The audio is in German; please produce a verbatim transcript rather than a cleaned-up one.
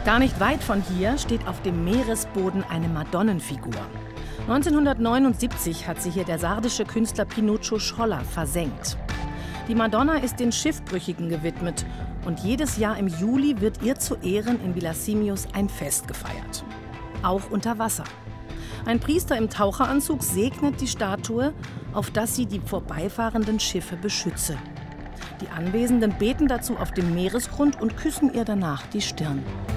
Gar nicht weit von hier steht auf dem Meeresboden eine Madonnenfigur. neunzehnhundertneunundsiebzig hat sie hier der sardische Künstler Pinuccio Scholla versenkt. Die Madonna ist den Schiffbrüchigen gewidmet und jedes Jahr im Juli wird ihr zu Ehren in Villa Simius ein Fest gefeiert. Auch unter Wasser. Ein Priester im Taucheranzug segnet die Statue, auf dass sie die vorbeifahrenden Schiffe beschütze. Die Anwesenden beten dazu auf dem Meeresgrund und küssen ihr danach die Stirn.